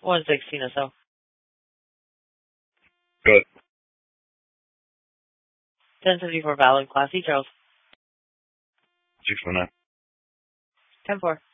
116 or so. Good. 1074 valid. Class E, Charles. 619. 10-4.